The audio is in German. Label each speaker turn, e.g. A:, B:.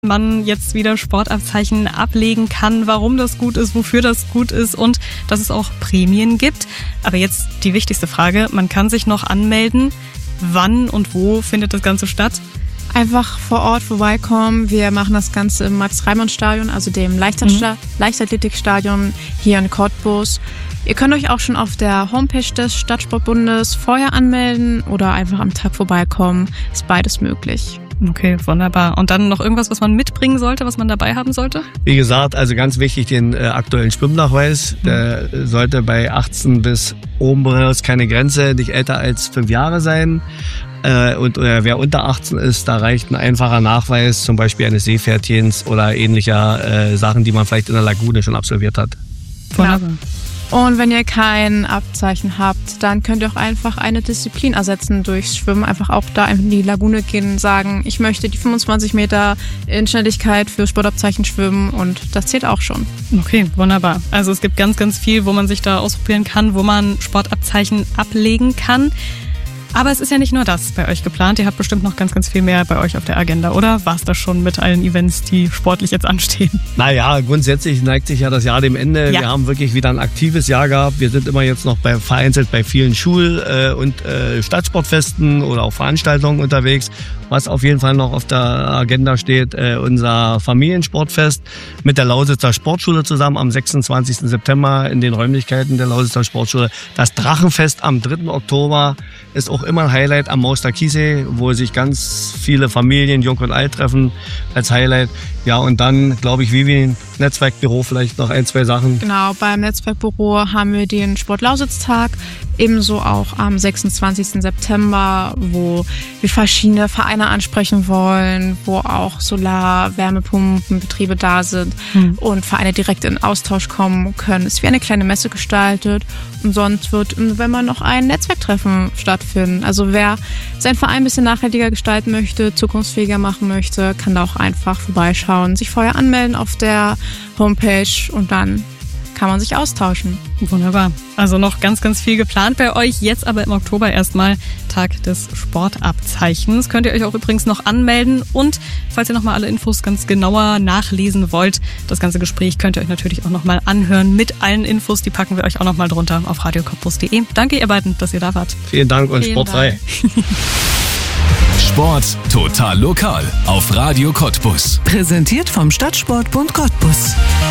A: man jetzt wieder Sportabzeichen ablegen kann, warum das gut ist, wofür das gut ist und dass es auch Prämien gibt. Aber jetzt die wichtigste Frage, man kann sich noch anmelden. Wann und wo findet das Ganze statt?
B: Einfach vor Ort vorbeikommen. Wir machen das Ganze im Max-Reimann-Stadion, also dem Leichtathletikstadion hier in Cottbus. Ihr könnt euch auch schon auf der Homepage des Stadtsportbundes vorher anmelden oder einfach am Tag vorbeikommen. Ist beides möglich.
A: Okay, wunderbar. Und dann noch irgendwas, was man mitbringen sollte, was man dabei haben sollte?
C: Wie gesagt, also ganz wichtig, den aktuellen Schwimmnachweis. Der sollte bei 18 bis oben raus keine Grenze, nicht älter als 5 Jahre sein. Und wer unter 18 ist, da reicht ein einfacher Nachweis, zum Beispiel eines Seepferdchens oder ähnlicher Sachen, die man vielleicht in der Lagune schon absolviert hat.
A: Wunderbar.
B: Und wenn ihr kein Abzeichen habt, dann könnt ihr auch einfach eine Disziplin ersetzen durchs Schwimmen. Einfach auch da in die Lagune gehen und sagen, ich möchte die 25 Meter in Schnelligkeit für Sportabzeichen schwimmen und das zählt auch schon.
A: Okay, wunderbar. Also es gibt ganz, ganz viel, wo man sich da ausprobieren kann, wo man Sportabzeichen ablegen kann. Aber es ist ja nicht nur das bei euch geplant. Ihr habt bestimmt noch ganz, ganz viel mehr bei euch auf der Agenda, oder? War es das schon mit allen Events, die sportlich jetzt anstehen?
C: Naja, grundsätzlich neigt sich ja das Jahr dem Ende.
A: Ja.
C: Wir haben wirklich wieder ein aktives Jahr gehabt. Wir sind immer jetzt noch vereinzelt bei vielen Schul- und Stadtsportfesten oder auch Veranstaltungen unterwegs. Was auf jeden Fall noch auf der Agenda steht, unser Familiensportfest mit der Lausitzer Sportschule zusammen am 26. September in den Räumlichkeiten der Lausitzer Sportschule. Das Drachenfest am 3. Oktober ist auch immer ein Highlight am Mauster Kiessee, wo sich ganz viele Familien, Jung und Alt, treffen als Highlight. Ja, und dann, glaube ich, wie ein Netzwerkbüro vielleicht noch 1, 2 Sachen.
B: Genau, beim Netzwerkbüro haben wir den Sport-Lausitz-Tag, ebenso auch am 26. September, wo wir verschiedene Vereine ansprechen wollen, wo auch Solar-Wärmepumpenbetriebe da sind und Vereine direkt in Austausch kommen können. Es ist wie eine kleine Messe gestaltet und sonst wird im November noch ein Netzwerktreffen stattfinden. Also wer seinen Verein ein bisschen nachhaltiger gestalten möchte, zukunftsfähiger machen möchte, kann da auch einfach vorbeischauen, sich vorher anmelden auf der Homepage und dann kann man sich austauschen.
A: Wunderbar. Also noch ganz, ganz viel geplant bei euch. Jetzt aber im Oktober erstmal Tag des Sportabzeichens. Könnt ihr euch auch übrigens noch anmelden. Und falls ihr nochmal alle Infos ganz genauer nachlesen wollt, das ganze Gespräch könnt ihr euch natürlich auch nochmal anhören mit allen Infos. Die packen wir euch auch nochmal drunter auf radiocottbus.de. Danke ihr beiden, dass ihr da wart.
C: Vielen Dank und sportfrei.
D: Sport total lokal auf Radio Cottbus.
E: Präsentiert vom Stadtsportbund Cottbus.